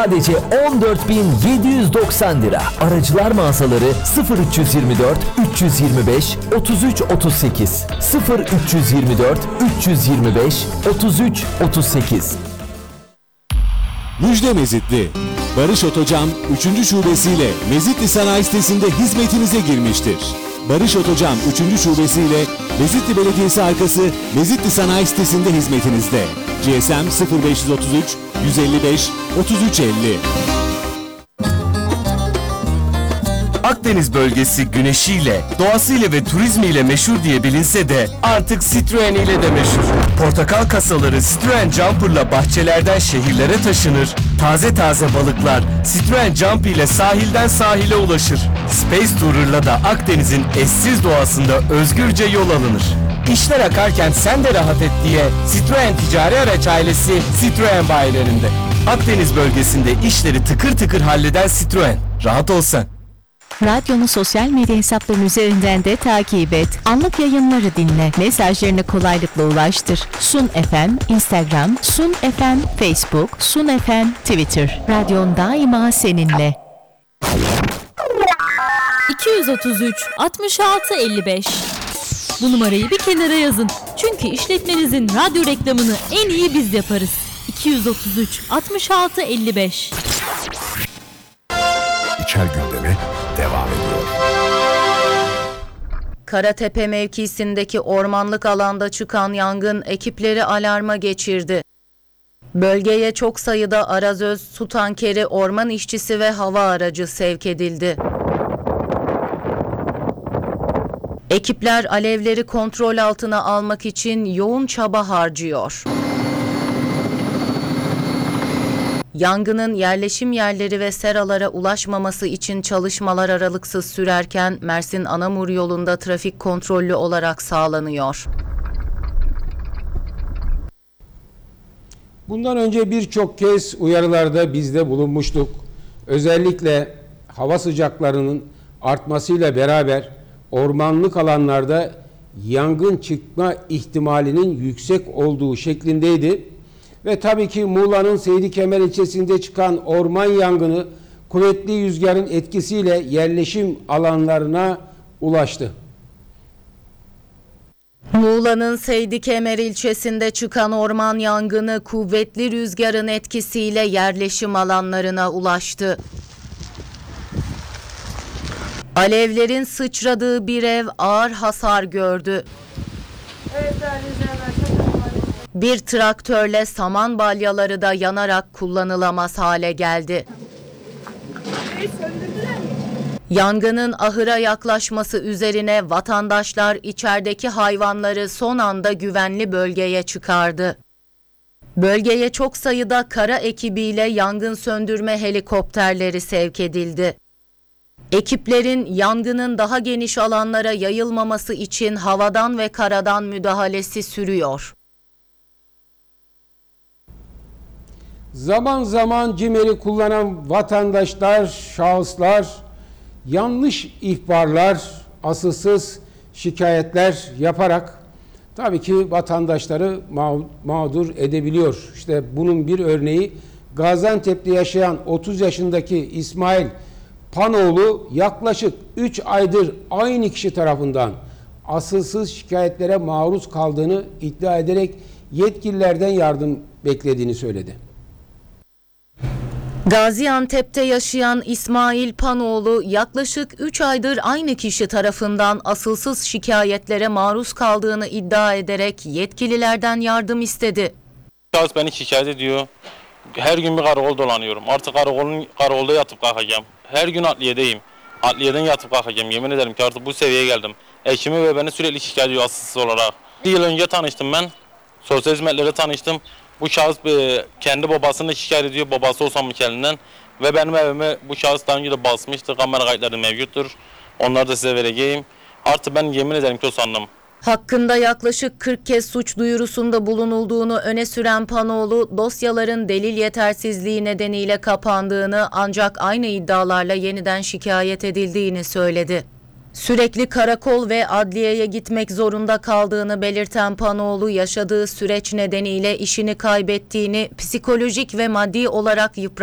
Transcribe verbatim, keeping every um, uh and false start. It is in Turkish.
sadece on dört bin yedi yüz doksan lira. Aracılar mağazaları sıfır üç yirmi dört üç yüz yirmi beş otuz üç otuz sekiz sıfır üç yirmi dört üç yüz yirmi beş otuz üç otuz sekiz. Müjde Mezitli. Barış Otocan üçüncü şubesiyle Mezitli Sanayi Sitesi'nde hizmetinize girmiştir. Barış Otocan üçüncü şubesiyle Mezitli Belediyesi arkası Mezitli Sanayi Sitesi'nde hizmetinizde. G S M sıfır beş otuz üç yüz elli beş otuz üç elli. Akdeniz bölgesi güneşiyle, doğasıyla ve turizmiyle meşhur diye bilinse de artık Citroen ile de meşhur. Portakal kasaları Citroen Jumper'la bahçelerden şehirlere taşınır. Taze taze balıklar Citroen Jump ile sahilden sahile ulaşır. Space Tourer'la da Akdeniz'in eşsiz doğasında özgürce yol alınır. İşler akarken sen de rahat et diye Citroen ticari araç ailesi Citroen bayilerinde. Akdeniz bölgesinde işleri tıkır tıkır halleden Citroen. Rahat ol sen. Radyonu sosyal medya hesaplarının üzerinden de takip et. Anlık yayınları dinle. Mesajlarını kolaylıkla ulaştır. Sun F M, Instagram, Sun F M, Facebook, Sun F M, Twitter. Radyon daima seninle. iki yüz otuz üç altmış altı elli beş. Bu numarayı bir kenara yazın. Çünkü işletmenizin radyo reklamını en iyi biz yaparız. iki yüz otuz üç altmış altı elli beş. İçer gündemi devam ediyor. Karatepe mevkisindeki ormanlık alanda çıkan yangın ekipleri alarma geçirdi. Bölgeye çok sayıda arazöz, su tankeri, orman işçisi ve hava aracı sevk edildi. Ekipler alevleri kontrol altına almak için yoğun çaba harcıyor. Yangının yerleşim yerleri ve seralara ulaşmaması için çalışmalar aralıksız sürerken Mersin-Anamur yolunda trafik kontrollü olarak sağlanıyor. Bundan önce birçok kez uyarılarda biz de bulunmuştuk. Özellikle hava sıcaklarının artmasıyla beraber ormanlık alanlarda yangın çıkma ihtimalinin yüksek olduğu şeklindeydi. Ve tabii ki Muğla'nın Seydikemer ilçesinde çıkan orman yangını kuvvetli rüzgarın etkisiyle yerleşim alanlarına ulaştı. Muğla'nın Seydikemer ilçesinde çıkan orman yangını kuvvetli rüzgarın etkisiyle yerleşim alanlarına ulaştı. Alevlerin sıçradığı bir ev ağır hasar gördü. Evet, bir traktörle saman balyaları da yanarak kullanılamaz hale geldi. Yangının ahıra yaklaşması üzerine vatandaşlar içerideki hayvanları son anda güvenli bölgeye çıkardı. Bölgeye çok sayıda kara ekibiyle yangın söndürme helikopterleri sevk edildi. Ekiplerin yangının daha geniş alanlara yayılmaması için havadan ve karadan müdahalesi sürüyor. Zaman zaman CİMER'i kullanan vatandaşlar, şahıslar yanlış ihbarlar, asılsız şikayetler yaparak tabii ki vatandaşları mağdur edebiliyor. İşte bunun bir örneği Gaziantep'te yaşayan otuz yaşındaki İsmail Panoğlu yaklaşık üç aydır aynı kişi tarafından asılsız şikayetlere maruz kaldığını iddia ederek yetkililerden yardım beklediğini söyledi. Gaziantep'te yaşayan İsmail Panoğlu yaklaşık üç aydır aynı kişi tarafından asılsız şikayetlere maruz kaldığını iddia ederek yetkililerden yardım istedi. Şahıs beni şikayet ediyor. Her gün bir karakol dolanıyorum. Artık karakolun karakolda yatıp kalkacağım. Her gün adliyedeyim. Adliyeden yatıp kalkacağım. Yemin ederim ki artık bu seviyeye geldim. Eşimi ve beni sürekli şikayet ediyor asılsız olarak. Bir yıl önce tanıştım ben. Sosyal hizmetlere tanıştım. Bu şahıs kendi babasını şikayet ediyor, babası olsam kendinden. Ve benim evime bu şahıs daha önce de basmıştı, kamera kayıtları mevcuttur. Onları da size vereceğim. Artık ben yemin ederim ki o sandım. Hakkında yaklaşık kırk kez suç duyurusunda bulunulduğunu öne süren Panoğlu, dosyaların delil yetersizliği nedeniyle kapandığını ancak aynı iddialarla yeniden şikayet edildiğini söyledi. Sürekli karakol ve adliyeye gitmek zorunda kaldığını belirten Panoğlu, yaşadığı süreç nedeniyle işini kaybettiğini, psikolojik ve maddi olarak yıprattığını